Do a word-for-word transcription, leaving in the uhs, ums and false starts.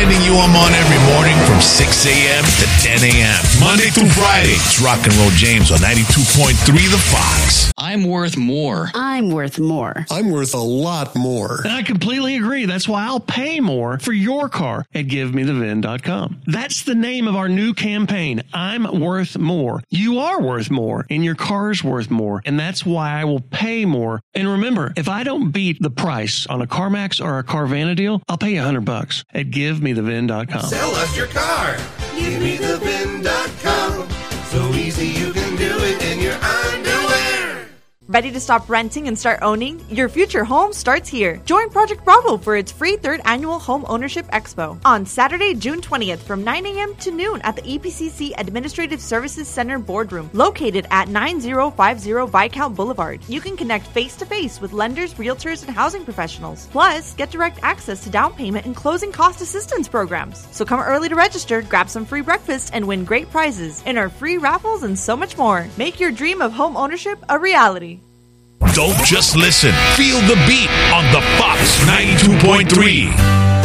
reminding you I'm on every morning from six a.m. to ten a.m. Monday through Friday. It's Rock and Roll James on ninety-two point three The Fox. I'm worth more. I'm worth more. I'm worth a lot more. And I completely agree. That's why I'll pay more for your car at give me the V I N dot com. That's the name of our new campaign. I'm worth more. You are worth more, and your car's worth more. And that's why I will pay more. And remember, if I don't beat the price on a CarMax or a Carvana deal, I'll pay you a hundred bucks at give me the V I N dot com. Sell us your car. give me the V I N dot com. So easy you can do it in your underwear. Ready to stop renting and start owning? Your future home starts here. Join Project Bravo for its free third annual Home Ownership Expo on Saturday, June twentieth from nine a.m. to noon at the E P C C Administrative Services Center Boardroom, located at nine oh five oh Viscount Boulevard. You can connect face-to-face with lenders, realtors, and housing professionals. Plus, get direct access to down payment and closing cost assistance programs. So come early to register, grab some free breakfast, and win great prizes in our free raffles and so much more. Make your dream of home ownership a reality. Don't just listen. Feel the beat on The Fox ninety-two point three.